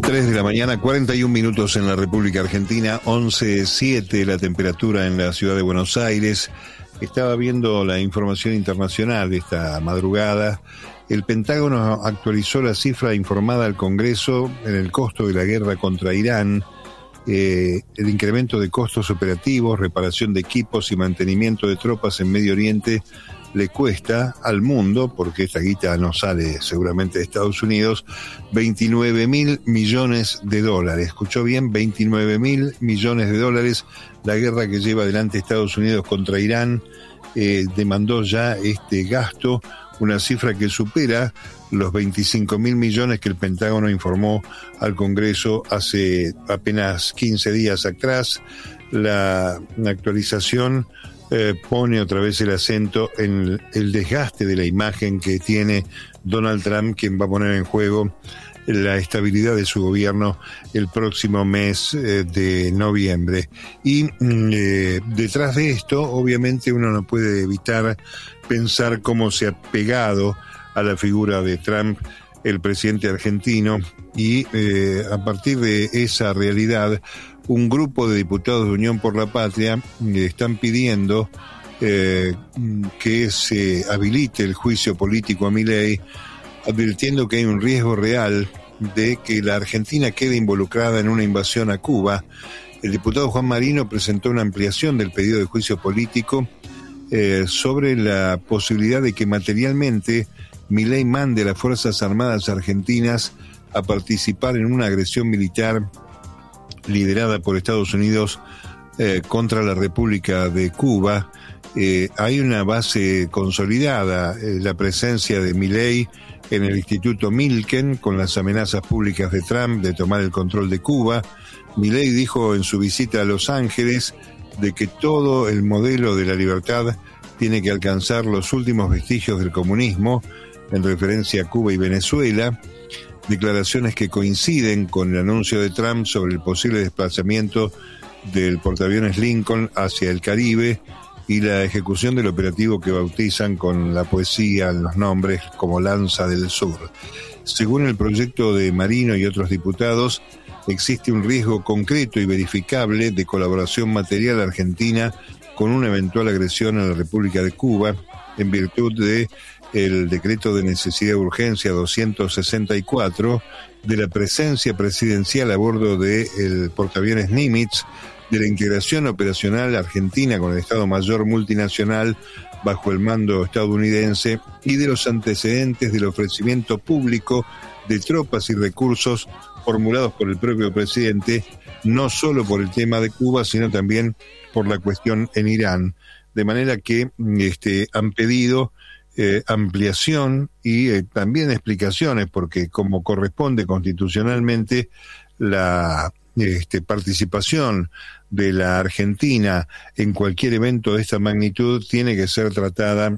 3 de la mañana, 41 minutos en la República Argentina, 11:07 la temperatura en la ciudad de Buenos Aires. Estaba viendo la información internacional de esta madrugada. El Pentágono actualizó la cifra informada al Congreso en el costo de la guerra contra Irán. El incremento de costos operativos, reparación de equipos y mantenimiento de tropas en Medio Oriente le cuesta al mundo, porque esta guita no sale seguramente de Estados Unidos, 29.000 millones de dólares. Escuchó bien, 29.000 millones de dólares. La guerra que lleva adelante Estados Unidos contra Irán demandó ya este gasto, una cifra que supera los 25.000 millones que el Pentágono informó al Congreso hace apenas 15 días atrás. La actualización pone otra vez el acento en el desgaste de la imagen que tiene Donald Trump, quien va a poner en juego la estabilidad de su gobierno el próximo mes de noviembre. Y detrás de esto, obviamente, uno no puede evitar pensar cómo se ha pegado a la figura de Trump el presidente argentino, y a partir de esa realidad, un grupo de diputados de Unión por la Patria están pidiendo que se habilite el juicio político a Milei, advirtiendo que hay un riesgo real de que la Argentina quede involucrada en una invasión a Cuba. El diputado Juan Marino presentó una ampliación del pedido de juicio político sobre la posibilidad de que materialmente Milei mande a las Fuerzas Armadas Argentinas a participar en una agresión militar liderada por Estados Unidos contra la República de Cuba. Hay una base consolidada, la presencia de Milei en el Instituto Milken, con las amenazas públicas de Trump de tomar el control de Cuba. Milei dijo en su visita a Los Ángeles de que todo el modelo de la libertad tiene que alcanzar los últimos vestigios del comunismo, en referencia a Cuba y Venezuela. Declaraciones que coinciden con el anuncio de Trump sobre el posible desplazamiento del portaaviones Lincoln hacia el Caribe y la ejecución del operativo que bautizan con la poesía en los nombres como Lanza del Sur. Según el proyecto de Marino y otros diputados, existe un riesgo concreto y verificable de colaboración material argentina con una eventual agresión a la República de Cuba, en virtud de el decreto de necesidad de urgencia 264, de la presencia presidencial a bordo del portaaviones Nimitz, de la integración operacional argentina con el Estado Mayor multinacional bajo el mando estadounidense, y de los antecedentes del ofrecimiento público de tropas y recursos formulados por el propio presidente, no solo por el tema de Cuba, sino también por la cuestión en Irán. De manera que han pedido ampliación y también explicaciones, porque como corresponde constitucionalmente, la participación de la Argentina en cualquier evento de esta magnitud tiene que ser tratada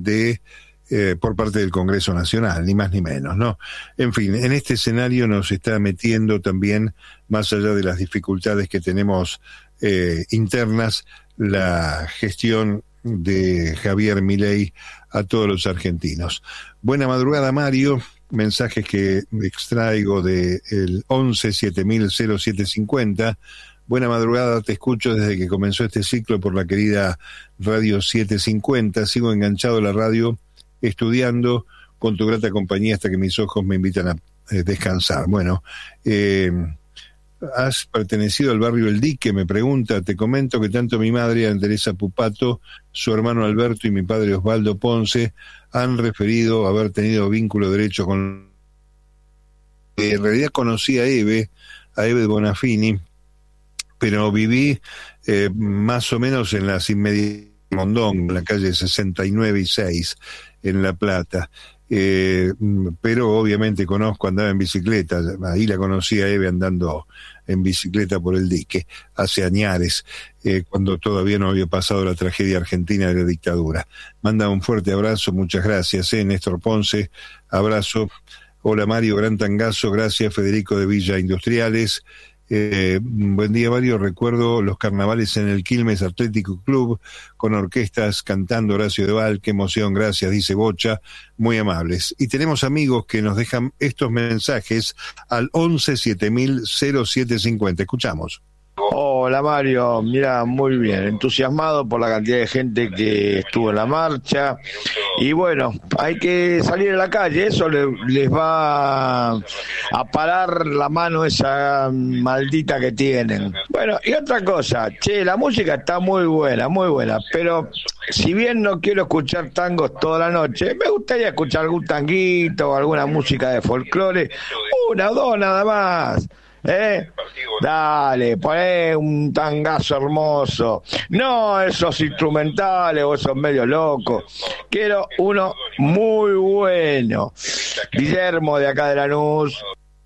por parte del Congreso Nacional, ni más ni menos, ¿no? En fin, en este escenario nos está metiendo también, más allá de las dificultades que tenemos internas, la gestión de Javier Milei a todos los argentinos. Buena madrugada, Mario. Mensajes que extraigo del 11-7000-0750. Buena madrugada, te escucho desde que comenzó este ciclo por la querida Radio 750. Sigo enganchado a la radio, estudiando con tu grata compañía hasta que mis ojos me invitan a descansar. Bueno, has pertenecido al barrio El Dique, me pregunta. Te comento que tanto mi madre, Ana Teresa Pupato, su hermano Alberto y mi padre Osvaldo Ponce han referido haber tenido vínculo derecho con... En realidad conocí a Eve Bonafini, pero viví más o menos en las inmediaciones de Mondongo, en la calle 69 y 6, en La Plata. Pero obviamente conozco, andaba en bicicleta, ahí la conocí a Eve andando en bicicleta por El Dique, hace añares, cuando todavía no había pasado la tragedia argentina de la dictadura. Manda un fuerte abrazo, muchas gracias, Néstor Ponce, abrazo. Hola Mario, gran tangazo, gracias. Federico de Villa Industriales, Buen día, Mario. Recuerdo los carnavales en el Quilmes Atlético Club con orquestas cantando Horacio de Val. Qué emoción, gracias, dice Bocha, muy amables. Y tenemos amigos que nos dejan estos mensajes al 11 7000 0750. Escuchamos. Hola Mario, mira, muy bien, entusiasmado por la cantidad de gente que estuvo en la marcha y bueno, hay que salir a la calle, eso les va a parar la mano esa maldita que tienen. Bueno, y otra cosa, la música está muy buena, pero si bien no quiero escuchar tangos toda la noche, me gustaría escuchar algún tanguito o alguna música de folclore, una o dos nada más. Dale, poné un tangazo hermoso, no esos instrumentales o esos medio locos, quiero uno muy bueno. Guillermo de acá de Lanús.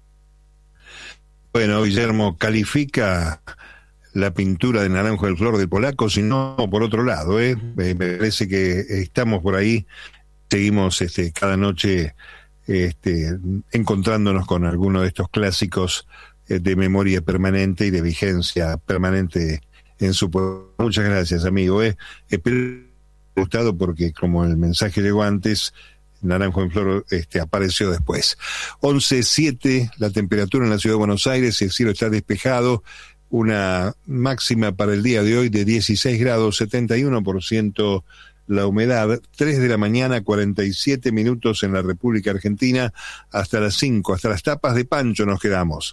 Bueno, Guillermo, califica la pintura de Naranjo del Flor del Polaco, sino por otro lado, me parece que estamos por ahí, seguimos cada noche encontrándonos con alguno de estos clásicos de memoria permanente y de vigencia permanente en su pueblo. Muchas gracias, amigo. Espero que te haya gustado porque, como el mensaje llegó antes, Naranjo en Flor apareció después. 11:07, la temperatura en la ciudad de Buenos Aires, el cielo está despejado, una máxima para el día de hoy de 16 grados, 71% la humedad, 3 de la mañana, 47 minutos en la República Argentina, hasta las 5, hasta las tapas de Pancho nos quedamos.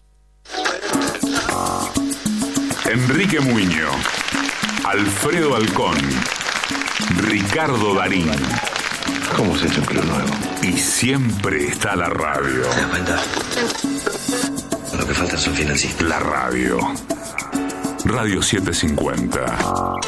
Enrique Muñoz, Alfredo Alcón, Ricardo Darín. ¿Cómo se ha hecho un club nuevo? Y siempre está la radio. ¿Te das cuenta? Lo que falta son financistas. La radio. Radio 750.